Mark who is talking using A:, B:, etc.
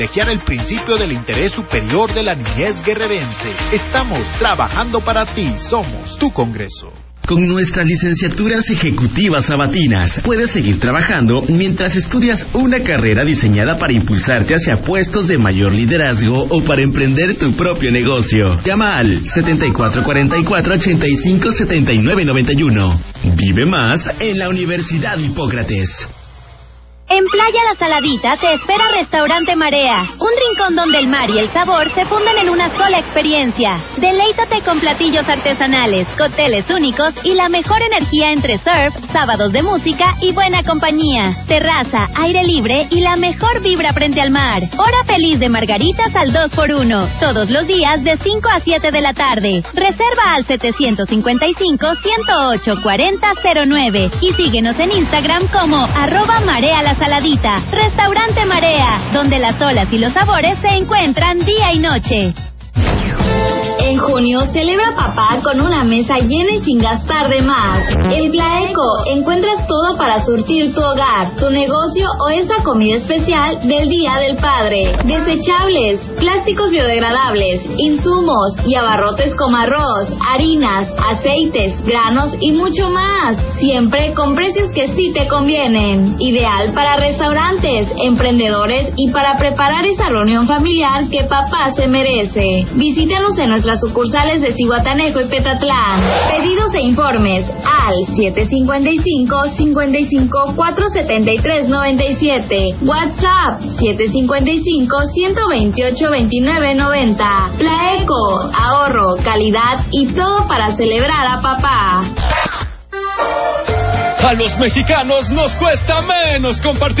A: Privilegiar el principio del interés superior de la niñez guerrerense. Estamos trabajando para ti. Somos tu Congreso.
B: Con nuestras licenciaturas ejecutivas sabatinas, puedes seguir trabajando mientras estudias una carrera diseñada para impulsarte hacia puestos de mayor liderazgo o para emprender tu propio negocio. Llama al 7444-857991. Vive más en la Universidad Hipócrates.
C: En Playa La Saladita te espera Restaurante Marea, un rincón donde el mar y el sabor se funden en una sola experiencia. Deleítate con platillos artesanales, cócteles únicos y la mejor energía entre surf, sábados de música y buena compañía. Terraza, aire libre y la mejor vibra frente al mar. Hora feliz de margaritas al 2x1, todos los días de 5 a 7 de la tarde. Reserva al 755-108-4009 y síguenos en Instagram como @MareaLaSaladita. Restaurante Marea, donde las olas y los sabores se encuentran día y noche.
D: En junio, celebra papá con una mesa llena y sin gastar de más. En Plaeco encuentras todo para surtir tu hogar, tu negocio o esa comida especial del Día del Padre. Desechables, plásticos biodegradables, insumos y abarrotes como arroz, harinas, aceites, granos y mucho más. Siempre con precios que sí te convienen. Ideal para restaurantes, emprendedores y para preparar esa reunión familiar que papá se merece. Visítanos en nuestras sucursales de Zihuatanejo y Petatlán. Pedidos e informes al 755-55-473-97. WhatsApp 755-128-2990. Plaeco, ahorro, calidad y todo para celebrar a papá.
E: A los mexicanos nos cuesta menos compartir.